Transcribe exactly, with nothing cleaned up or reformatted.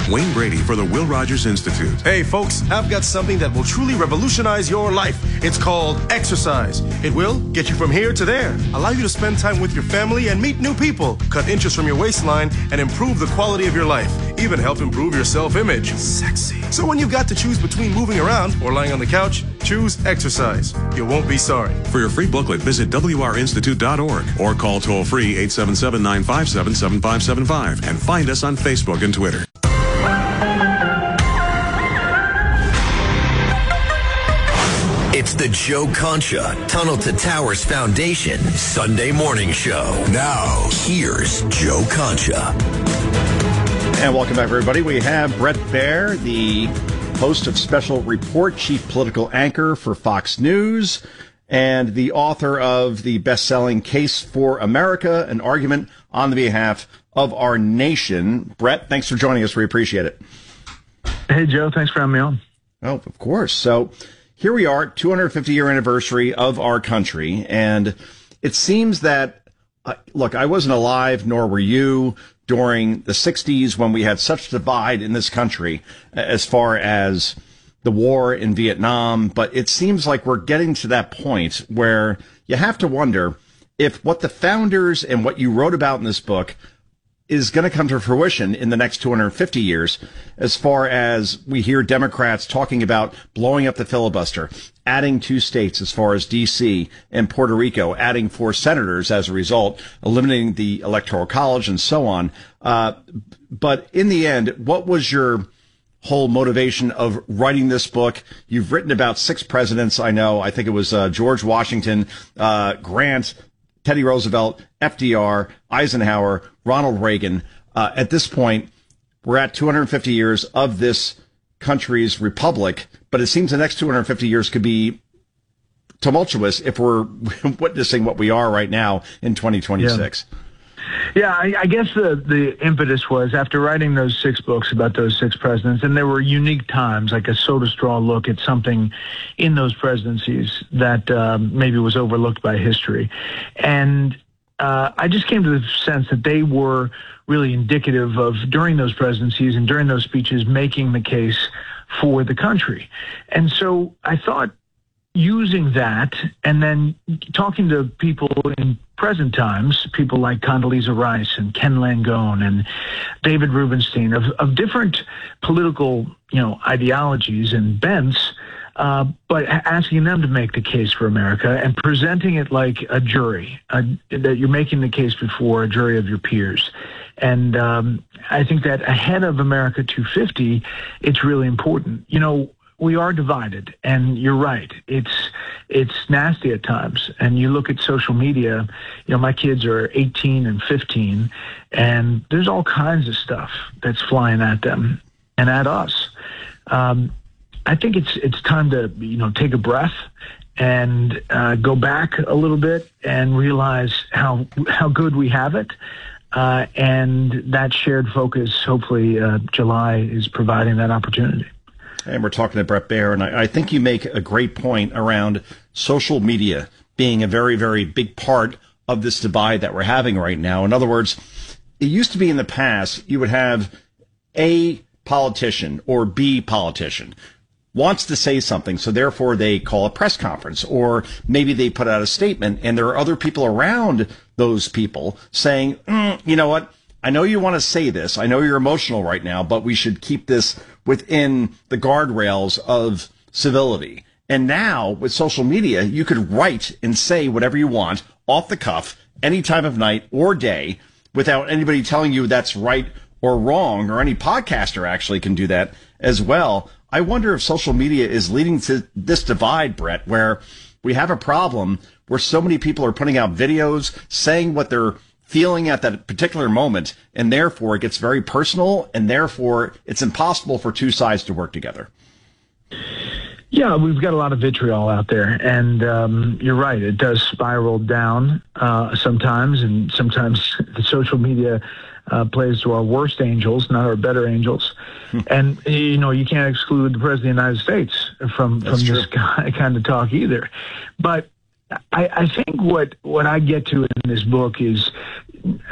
Wayne Brady for the Will Rogers Institute. Hey, folks, I've got something that will truly revolutionize your life. It's called exercise. It will get you from here to there, allow you to spend time with your family and meet new people, cut inches from your waistline, and improve the quality of your life. Even help improve your self-image. Sexy. So when you've got to choose between moving around or lying on the couch, choose exercise. You won't be sorry. For your free booklet, visit W R institute dot org or call toll-free eight seven seven, nine five seven, seven five seven five and find us on Facebook and Twitter. It's the Joe Concha Tunnel to Towers Foundation Sunday morning show. Now, here's Joe Concha. And welcome back, everybody. We have Bret Baier, the host of Special Report, chief political anchor for Fox News, and the author of the best-selling Case for America, an argument on the behalf of our nation. Bret, thanks for joining us. We appreciate it. Hey, Joe. Thanks for having me on. Oh, of course. So here we are, two hundred fifty year anniversary of our country, and it seems that, uh, look, I wasn't alive, nor were you, during the sixties when we had such divide in this country as far as the war in Vietnam. But it seems like we're getting to that point where you have to wonder if what the founders and what you wrote about in this book is going to come to fruition in the next two hundred fifty years, as far as we hear Democrats talking about blowing up the filibuster, adding two states as far as D C and Puerto Rico, adding four senators as a result, eliminating the Electoral College and so on. Uh, but in the end, what was your whole motivation of writing this book? You've written about six presidents, I know. I think it was uh, George Washington, uh, Grant, Teddy Roosevelt, F D R, Eisenhower, Ronald Reagan. Uh, at this point, we're at two hundred fifty years of this country's republic, but it seems the next two hundred fifty years could be tumultuous if we're witnessing what we are right now in twenty twenty-six. Yeah. Yeah, I, I guess the, the impetus was after writing those six books about those six presidents, and there were unique times, like a soda straw look at something in those presidencies that um, maybe was overlooked by history. And uh, I just came to the sense that they were really indicative of, during those presidencies and during those speeches, making the case for the country. And so I thought, using that and then talking to people in present times, people like Condoleezza Rice and Ken Langone and David Rubenstein of, of different political, you know, ideologies and bents, uh, but asking them to make the case for America and presenting it like a jury, uh, that you're making the case before a jury of your peers. And um, I think that ahead of America two fifty, it's really important. You know, we are divided, and you're right. It's it's nasty at times. And you look at social media, you know, my kids are eighteen and fifteen, and there's all kinds of stuff that's flying at them and at us. Um, I think it's it's time to, you know, take a breath and uh, go back a little bit and realize how how good we have it. Uh, and that shared focus, hopefully, uh, July is providing that opportunity. And we're talking to Bret Baier, and I, I think you make a great point around social media being a very, very big part of this divide that we're having right now. In other words, it used to be in the past, you would have A politician or B politician wants to say something, so therefore they call a press conference, or maybe they put out a statement, and there are other people around those people saying, mm, you know what, I know you want to say this, I know you're emotional right now, but we should keep this within the guardrails of civility. And now, with social media, you could write and say whatever you want, off the cuff, any time of night or day, without anybody telling you that's right or wrong, or any podcaster actually can do that as well. I wonder if social media is leading to this divide, Bret, where we have a problem where so many people are putting out videos, saying what they're feeling at that particular moment, and therefore it gets very personal, and therefore it's impossible for two sides to work together. Yeah, we've got a lot of vitriol out there, and um, you're right, it does spiral down uh, sometimes, and sometimes the social media uh, plays to our worst angels, not our better angels. And, you know, you can't exclude the President of the United States from, from this kind of talk either. But I, I think what, what I get to in this book is